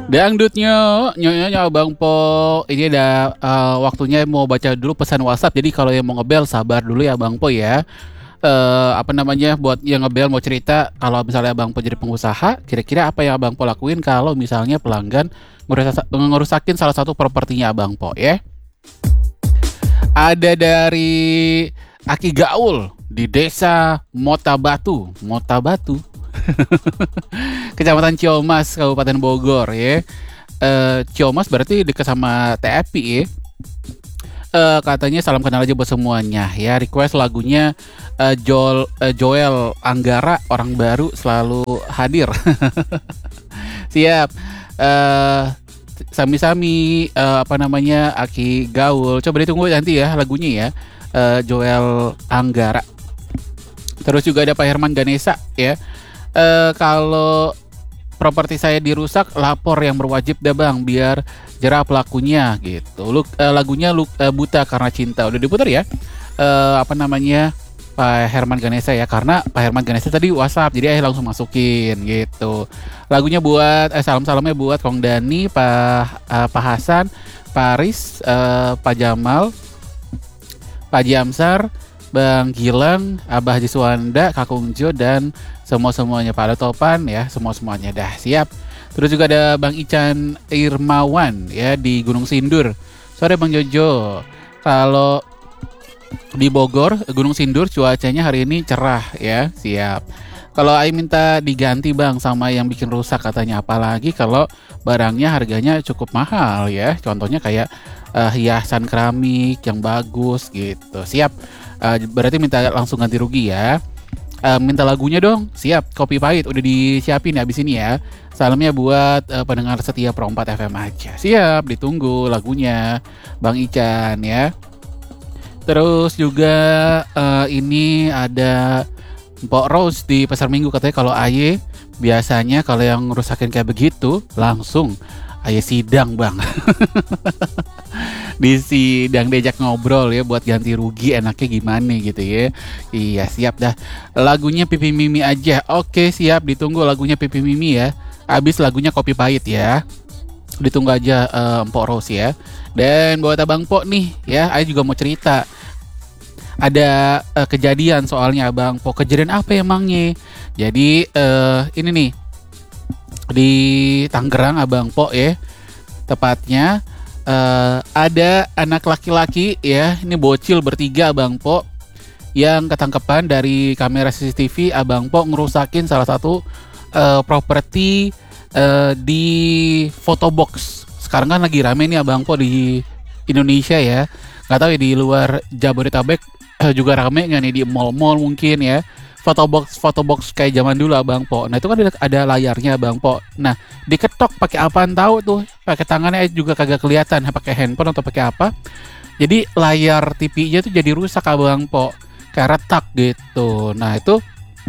Dangdutnya, nyonya Abang Po. Ini ada waktunya mau baca dulu pesan WhatsApp. Jadi kalau yang mau ngebel sabar dulu ya Abang Po ya. Apa namanya buat yang ngebel mau cerita kalau misalnya Abang Po jadi pengusaha, kira-kira apa yang Abang Po lakuin kalau misalnya pelanggan ngerusakin salah satu propertinya Abang Po ya. Ada dari Aki Gaul di desa Motabatu, Motabatu. Kecamatan Ciomas, Kabupaten Bogor ya. Ciomas berarti dekat sama TFI ya. Katanya salam kenal aja buat semuanya ya. Request lagunya Joel Anggara, orang baru selalu hadir. Siap. Sami-sami apa namanya Aki Gaul. Coba ditunggu nanti ya lagunya ya. Joel Anggara. Terus juga ada Pak Herman Ganesa ya. Kalau properti saya dirusak, lapor yang berwajib deh bang, biar jerah pelakunya gitu. Lagunya Buta Karena Cinta udah diputar ya. Apa namanya Pak Herman Ganesa ya, karena Pak Herman Ganesa tadi WhatsApp, jadi ayah langsung masukin gitu. Lagunya buat salamnya buat Kong Dani, Pak Hasan, Pak Aris, Pak Jamal, Pak Jamsar, Bang Gilang, Abah Haji Suwanda, Kakung Jo, dan semuanya Pak Topan ya, semuanya dah siap. Terus juga ada Bang Ican Irmawan ya di Gunung Sindur. Sore Bang Jojo. Kalau di Bogor, Gunung Sindur cuacanya hari ini cerah ya, siap. Kalau Ai minta diganti bang sama yang bikin rusak katanya, apalagi kalau barangnya harganya cukup mahal ya. Contohnya kayak hiasan keramik yang bagus gitu. Siap. Berarti minta langsung ganti rugi ya. Minta lagunya dong. Siap. Kopi pahit udah disiapin ya abis ini ya. Salamnya buat pendengar setia Pro 4 FM aja. Siap, ditunggu lagunya Bang Ican ya. Terus juga ini ada Mpok Rose di Pasar Minggu, katanya kalau Aye biasanya kalau yang ngerusakin kayak begitu langsung Aye sidang bang. Di sidang diajak ngobrol ya buat ganti rugi enaknya gimana gitu ya. Iya siap dah. Lagunya Pipi Mimi aja. Oke siap, ditunggu lagunya Pipi Mimi ya. Abis lagunya Kopi Pahit ya. Ditunggu aja Mpok Rose ya. Dan buat Abang Po nih ya, Aye juga mau cerita. Ada kejadian soalnya Abang Po. Kejadian apa emangnya? Jadi ini nih di Tangerang Abang Po ya. Tepatnya ada anak laki-laki ya, ini bocil bertiga Abang Po, yang ketangkepan dari kamera CCTV Abang Po ngerusakin salah satu properti di Photobox. Sekarang kan lagi rame nih Abang Po di Indonesia ya. Nggak tahu ya di luar Jabodetabek juga rame nggak nih, di mall-mall mungkin ya. Photobox kayak zaman dulu Abang Po. Nah itu kan ada layarnya Abang Po. Nah diketok pakai apaan tahu tuh? Pakai tangannya juga kagak kelihatan. Pakai handphone atau pakai apa? Jadi layar TV-nya tuh jadi rusak Abang Po. Kayak retak gitu. Nah itu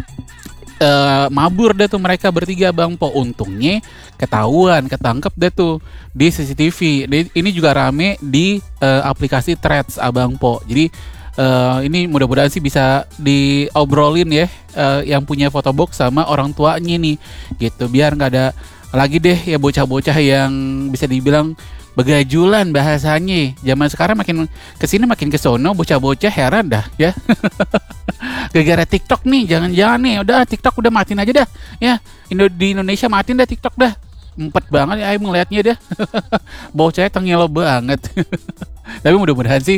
mabur deh tuh mereka bertiga Bang Po. Untungnya ketahuan, ketangkep deh tuh di CCTV. Ini juga rame di aplikasi Threads Abang Po. Jadi ini mudah-mudahan sih bisa diobrolin ya yang punya Photobox sama orang tuanya nih gitu, biar nggak ada lagi deh ya bocah-bocah yang bisa dibilang begajulan bahasanya. Zaman sekarang makin kesini makin kesono bocah-bocah, heran dah ya. Gara-gara TikTok nih, jangan-jangan nih udah TikTok udah matiin aja dah ya. Di Indonesia matiin dah TikTok dah. Empet banget ya ngelihatnya dah. Bocahnya tengil banget. Tapi mudah-mudahan sih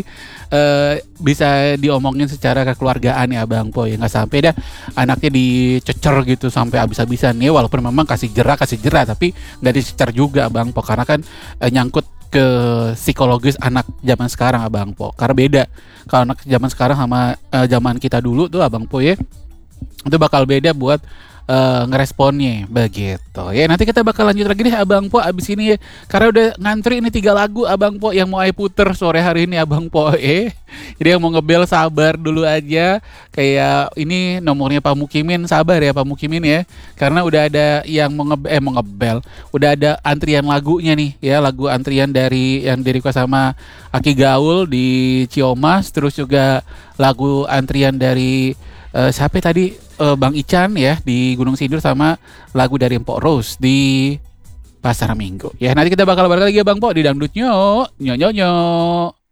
bisa diomongin secara kekeluargaan ya Bang Po ya, nggak sampai dah anaknya dicecer gitu sampai habis-habisan ya. Walaupun memang kasih jerah tapi nggak dicecer juga Bang Po, karena kan nyangkut ke psikologis anak zaman sekarang Abang Po. Karena beda kalau anak zaman sekarang sama zaman kita dulu tuh Abang Po ya, itu bakal beda buat ngeresponnya begitu ya. Nanti kita bakal lanjut lagi deh Abang Po abis ini ya, karena udah ngantri ini 3 lagu Abang Po yang mau Ai puter sore hari ini Abang Po jadi yang mau ngebel sabar dulu aja. Kayak ini nomornya Pak Mukimin, sabar ya Pak Mukimin ya, karena udah ada yang mau ngebel, udah ada antrian lagunya nih ya, lagu antrian dari yang di-request sama Aki Gaul di Ciomas. Terus juga lagu antrian dari siapa tadi Bang Ican ya di Gunung Sindur, sama lagu dari Mpok Rose di Pasar Minggu. Ya nanti kita bakal balik lagi ya Bang Po di Dangdut Nyo. Nyo nyo nyo.